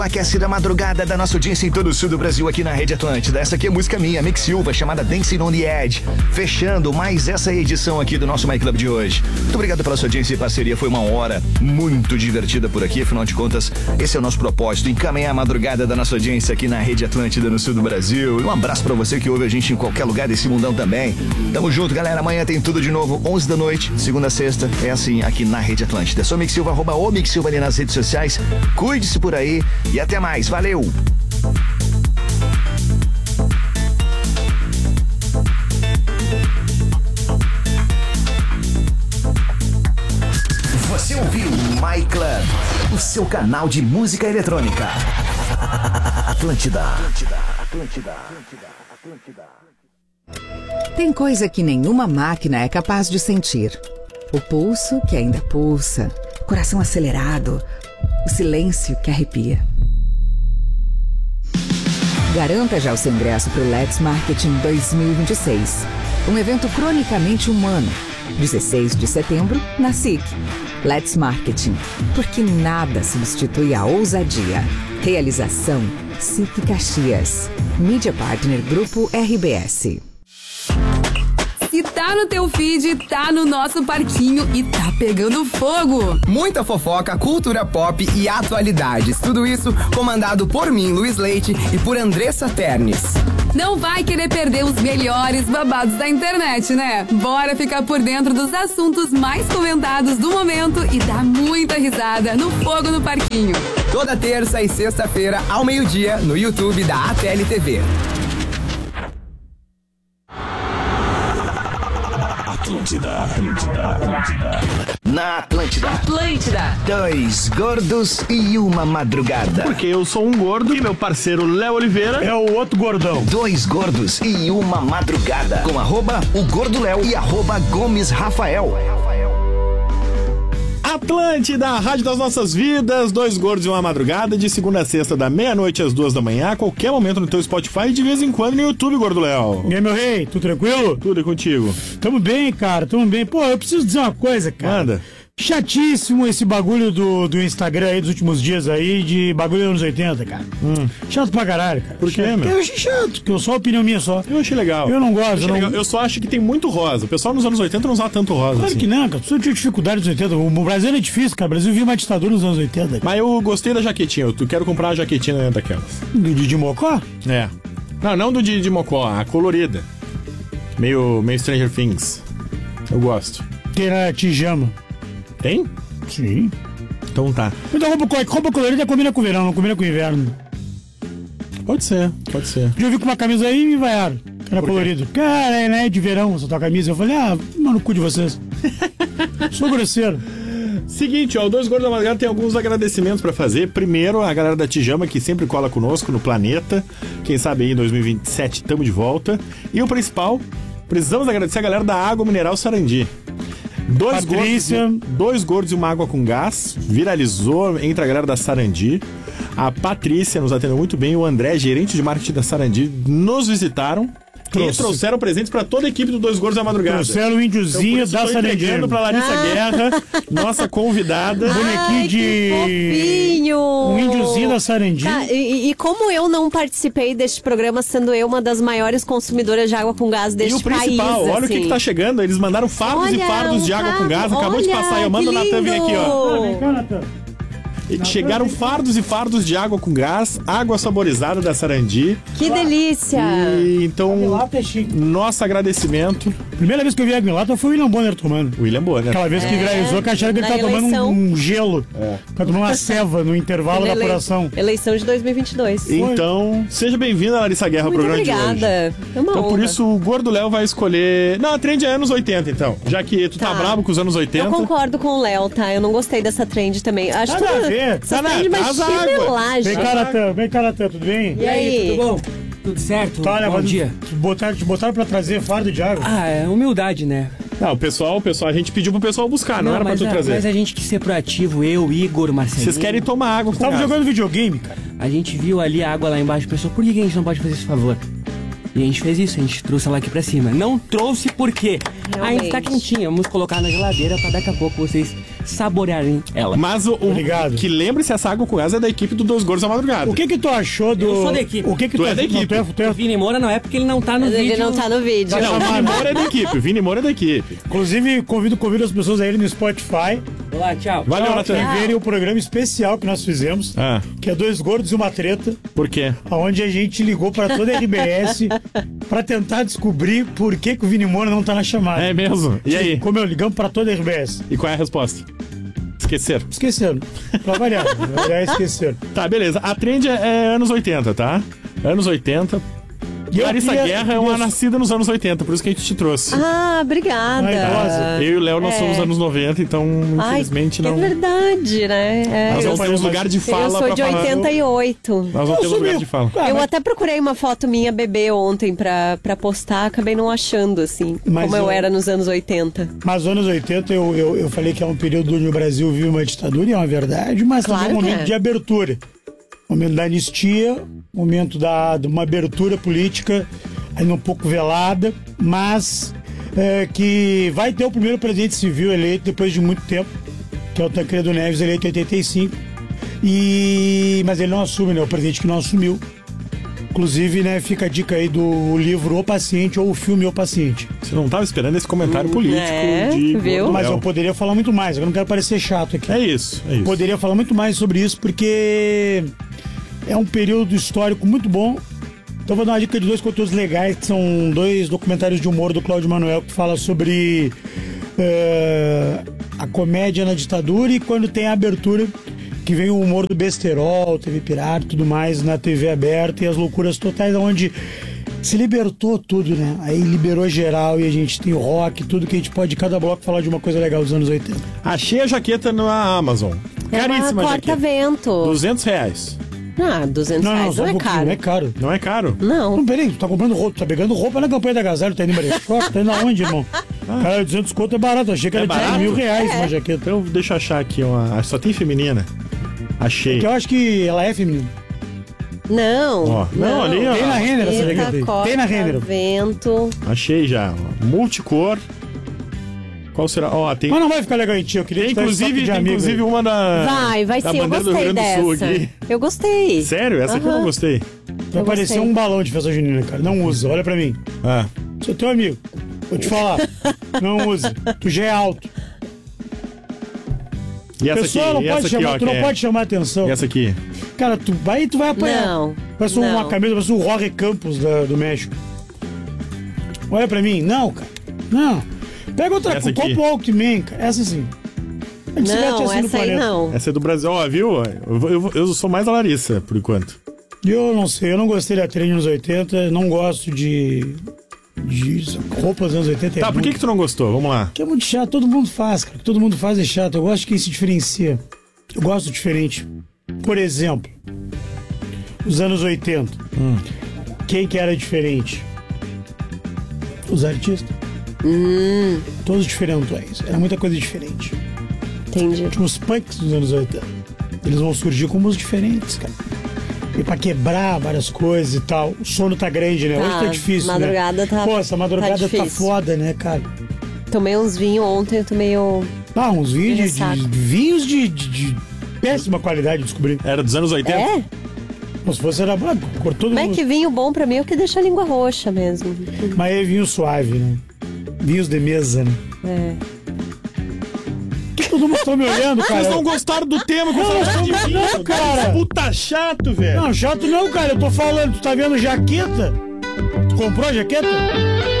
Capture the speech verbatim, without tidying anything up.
Aquece da madrugada da nossa audiência em todo o sul do Brasil aqui na Rede Atlântida. Essa aqui é música minha, Mick Silva, chamada Dancing on the Edge. Fechando mais essa edição aqui do nosso My Club de hoje. Muito obrigado pela sua audiência e parceria. Foi uma hora muito divertida por aqui. Afinal de contas, esse é o nosso propósito. Encaminhar a madrugada da nossa audiência aqui na Rede Atlântida no sul do Brasil. E um abraço pra você que ouve a gente em qualquer lugar desse mundão também. Tamo junto, galera. Amanhã tem tudo de novo, onze da noite, segunda a sexta. É assim aqui na Rede Atlântida. Sou Mick Silva, arroba o Mick Silva ali nas redes sociais. Cuide-se por aí. E até mais, valeu! Você ouviu My Club, o seu canal de música eletrônica. Atlântida. Atlântida, Atlântida, Atlântida, Atlântida. Tem coisa que nenhuma máquina é capaz de sentir. O pulso que ainda pulsa, o coração acelerado, o silêncio que arrepia. Garanta já o seu ingresso para o Let's Marketing dois mil e vinte e seis. Um evento cronicamente humano. dezesseis de setembro, na S I C. Let's Marketing. Porque nada substitui a ousadia. Realização S I C Caxias. Mídia Partner Grupo R B S. Se tá no teu feed, tá no nosso parquinho e tá pegando fogo. Muita fofoca, cultura pop e atualidades. Tudo isso comandado por mim, Luiz Leite, e por Andressa Ternes. Não vai querer perder os melhores babados da internet, né? Bora ficar por dentro dos assuntos mais comentados do momento e dar muita risada no Fogo no Parquinho. Toda terça e sexta-feira, ao meio-dia, no YouTube da A T L T V. Atlântida, Atlântida, Atlântida. Na Atlântida. Atlântida. Dois gordos e uma madrugada. Porque eu sou um gordo e meu parceiro Léo Oliveira é o outro gordão. Dois gordos e uma madrugada. Com arroba o Gordo Léo e arroba Gomes Rafael. Atlântida, a rádio das nossas vidas, dois gordos e uma madrugada, de segunda a sexta, da meia-noite às duas da manhã, a qualquer momento no teu Spotify e de vez em quando no YouTube, Gordo Léo. E aí, meu rei, tudo tranquilo? Tudo é contigo. Tamo bem, cara, tamo bem. Pô, eu preciso dizer uma coisa, cara. Manda. Chatíssimo esse bagulho do, do Instagram aí dos últimos dias aí, de bagulho dos anos oitenta, cara. Hum. Chato pra caralho, cara. Por quê, chato. meu? Eu achei chato, que eu só opinião minha só. Eu achei legal. Eu não gosto. Eu, eu, não... eu só acho que tem muito rosa. O pessoal nos anos oitenta não usava tanto rosa. Claro assim. que não, cara. A pessoa tinha dificuldade nos anos oitenta. O Brasil é difícil, cara. O Brasil viu uma ditadura nos anos oitenta. Cara. Mas eu gostei da jaquetinha. Eu quero comprar uma jaquetinha daquelas. Do Didi Mocó? É. Não, não do Didi Mocó, a colorida. Meio, meio Stranger Things. Eu gosto. Tem na Tijama. Tem? Sim. Então tá. Então roupa, roupa colorida combina com o verão, não combina com o inverno. Pode ser, pode ser. Eu vi com uma camisa aí e me vaiaram. Era colorido. Cara, é, né, de verão essa tua camisa. Eu falei, ah, mano, cu de vocês. Sou grosseiro. Seguinte, ó, o Dois Gordos da Madrugada tem alguns agradecimentos pra fazer. Primeiro, a galera da Tijama, que sempre cola conosco no Planeta. Quem sabe aí em dois mil e vinte e sete tamo de volta. E o principal, precisamos agradecer a galera da Água Mineral Sarandi. Dois gordos, dois gordos e uma água com gás. Viralizou entre a galera da Sarandi. A Patrícia nos atendeu muito bem. O André, gerente de marketing da Sarandi, nos visitaram. E trouxeram presentes pra toda a equipe do Dois Gordos da Madrugada. Trouxeram o índiozinho então, da Sarandi. Estou pra Larissa ah. Guerra, nossa convidada. Bonequinho de... fofinho. Um índiozinho da Sarandi. Tá, e, e como eu não participei deste programa, sendo eu uma das maiores consumidoras de água com gás deste país. E o principal, país, olha assim. o que, que tá chegando. Eles mandaram fardos olha, e fardos um de água fardo. com gás. Acabou olha, de passar aí. Eu mando o Natan vir aqui, ó. Ah, vem cá, Natan. Chegaram fardos e fardos de água com gás, água saborizada da Sarandi. Que delícia! E então, nosso agradecimento. Primeira vez que eu vi água em lata foi o William Bonner tomando. William Bonner. Aquela vez que é, viralizou, que acharam que ele tava tomando um, um gelo. É. Tá tomando uma ceva no intervalo da apuração. Eleição de dois mil e vinte e dois. Então, seja bem-vinda, Larissa Guerra, ao programa obrigada. de hoje. É uma então, honra. por isso, o Gordo Léo vai escolher... Não, a trend é anos oitenta, então. Já que tu tá, tá bravo com os anos oitenta. Eu concordo com o Léo, tá? Eu não gostei dessa trend também. Acho tá que a ver. Essa trend mais chinelagem. Vem cá, Natan. Vem cá, Natan. Tudo bem? E aí? Tudo bom? Tudo certo? Tá, olha, bom dia. Te botaram, te botaram pra trazer fardo de água? Ah, é humildade, né? Não, o pessoal, o pessoal, a gente pediu pro pessoal buscar, não, não era pra tu a, trazer. Mas a gente quis ser proativo, eu, Igor, Marcelinho. Vocês querem tomar água com Tava gás. jogando videogame, cara. A gente viu ali a água lá embaixo, pensou, por que a gente não pode fazer esse favor? E a gente fez isso, a gente trouxe ela aqui pra cima. Não trouxe por quê? Ainda tá quentinha, vamos colocar na geladeira pra daqui a pouco vocês saborearem ela. Mas o, o Obrigado. que lembre-se, essa água com gás é da equipe do Dois Gordos da Madrugada. O que que tu achou do... Eu sou da equipe. O que que Tu tu, é da não, equipe. tu é- tu é- O Vini Moura não é porque ele não tá no Mas vídeo. ele não tá no vídeo. Não, o Vini Moura é da equipe. O Vini Moura é da equipe. Inclusive, convido, convido as pessoas a irem no Spotify Olá, tchau. Valeu, e Natan. verem o programa especial que nós fizemos, Ah, que é Dois Gordos e uma Treta, por quê? onde a gente ligou pra toda a R B S pra tentar descobrir por que, que o Vini Moura não tá na chamada. É mesmo? E aí? Como eu ligamos pra toda a R B S. E qual é a resposta? Esqueceram. Esqueceram. Pra variar. Pra variar, esqueceram. Tá, beleza. A trend é, é anos oitenta, tá? Anos oitenta. E eu Larissa queria- Guerra é uma eu- nascida nos anos oitenta, por isso que a gente te trouxe. Ah, obrigada. Ai, idosa. Eu e o Léo, nós É. somos anos noventa, então, infelizmente, Ai, não. É verdade, né? É, Nós eu, não temos lugar de fala eu sou pra de falar. oitenta e oito. Nós não Eu temos sou lugar meio- de fala. Ah, Eu mas- até procurei uma foto minha bebê ontem pra, pra postar, acabei não achando, assim, Mas como eu... eu- era nos anos oitenta. Mas nos anos oitenta eu, eu, eu falei que é um período onde o Brasil vive uma ditadura, e é uma verdade, mas Claro também um que momento é. de abertura. Momento da anistia, momento da, de uma abertura política, ainda um pouco velada, mas é, que vai ter o primeiro presidente civil eleito depois de muito tempo, que é o Tancredo Neves, eleito em oitenta e cinco. E, mas ele não assume, né? O presidente que não assumiu. Inclusive, né, fica a dica aí do livro O Paciente ou o filme O Paciente. Você não tava esperando esse comentário político é, de. viu? Mas Léo. eu poderia falar muito mais, eu não quero parecer chato aqui. É isso, é isso. Poderia falar muito mais sobre isso, porque é um período histórico muito bom. Então vou dar uma dica de dois conteúdos legais, que são dois documentários de humor do Cláudio Manuel, que fala sobre eh, a comédia na ditadura e quando tem a abertura, que vem o humor do besterol, T V Pirata e tudo mais na T V aberta e as loucuras totais, onde se libertou tudo, né? Aí liberou geral e a gente tem o rock, tudo que a gente pode, cada bloco, falar de uma coisa legal dos anos oitenta. Achei a jaqueta na Amazon. É Caríssima uma a jaqueta. corta-vento. duzentos reais. Ah, duzentos Não, não, reais só não um é pouquinho, caro. não é caro. Não é caro? Não. Não, peraí, tu tá comprando roupa, tu tá pegando roupa na campanha da Agasalho, tá indo em Marechal, tá indo aonde, irmão? Cara, duzentos conto é barato, achei que É era de barato? mil reais uma jaqueta. Então deixa eu achar aqui uma. Só tem feminina. Achei. Que eu acho que ela é feminina. Não. Ó, não, ali, ó. Tem na Renner essa jaqueta aí. Tem na Renner. Vento. Achei já. ó. Multicor. Qual será? Ó, tem. Mas não vai ficar legal em ti, eu queria Tem te dar esse inclusive, toque de tem amigo inclusive aí. uma da. Vai, vai da sim, eu bandeira do Rio gostei Grande do Sul dessa. aqui. Eu gostei. Sério? Essa aqui eu não Aham. gostei. Vai eu parecer gostei. um balão de festa junina, cara. Não usa, olha pra mim. Ah. Sou teu amigo. Vou te falar. Não use. Tu já é alto. E essa Pessoa aqui? não E pode essa aqui, chamar, ó. tu não que é- pode chamar atenção. E essa aqui? Cara, tu vai e tu vai apanhar. Não, Parece uma não. camisa, parece o Jorge Campos da- do México. Olha pra mim. Não, cara. Não. Pega outra Essa coisa. aqui. Compra o Walkman, cara. Essa sim. É que se mete Não, assim no essa aí planeta. não. Essa é do Brasil, ó, viu? Eu, eu, eu sou mais a Larissa, por enquanto. Eu não sei, eu não gostei da trend nos oitenta, não gosto de. de roupas dos anos oitenta. Tá, é por que muito, que tu não gostou? Vamos lá. que é muito chato, todo mundo faz, cara. Todo mundo faz é chato. Eu gosto de quem se diferencia. Eu gosto diferente. Por exemplo, os anos oitenta. Hum. Quem que era diferente? Os artistas. Hum, Todos diferentões. Era muita coisa diferente. entendi. Tipo, os punks dos anos oitenta. Eles vão surgir com músicas diferentes, cara. E pra quebrar várias coisas e tal. O sono tá grande, né? Tá, Hoje tá difícil, madrugada né? tá- Pô, essa madrugada tá tá, difícil. foda, né, cara? Tomei uns vinhos ontem, eu tomei o... Ah, uns vinhos de, Ressaca. de- vinhos de, de- de péssima qualidade, descobri. Era dos anos oitenta? É? Mas se fosse era bom, cortou todo Mas é mundo. que vinho bom pra mim é o que deixa a língua roxa mesmo. Mas é vinho suave, né? Vinhos de mesa, né? É. Que todo mundo tá me olhando, cara? Vocês não gostaram do tema que eu Não, falei de não, vinho, não, cara. Puta chato, velho. Não, chato não, cara. Eu tô falando, tu tá vendo jaqueta? Tu comprou a jaqueta?